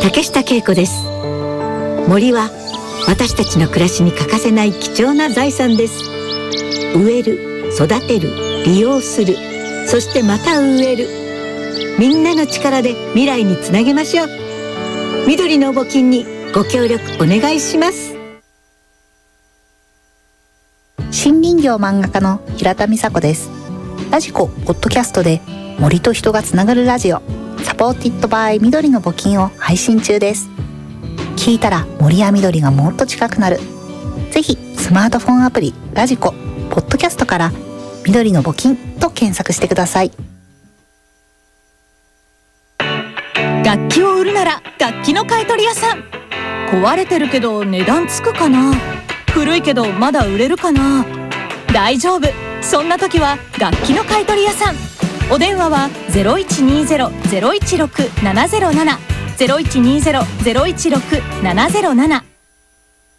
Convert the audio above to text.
竹下恵子です。森は私たちの暮らしに欠かせない貴重な財産です。植える、育てる、利用する、そしてまた植える。みんなの力で未来につなげましょう。緑の募金にご協力お願いします。 森林業漫画家の平田美佐子です。ラジコポッドキャストで森と人がつながるラジオ、サポーティッドバイ緑の募金を配信中です。聞いたら森や緑がもっと近くなる。ぜひスマートフォンアプリラジコポッドキャストから緑の募金と検索してください。 楽器を売るなら楽器の買い取り屋さん。壊れてるけど値段つくかな、古いけどまだ売れるかな。大丈夫、そんな時は楽器の買い取り屋さん。お電話は 0120-016-707 0120-016-707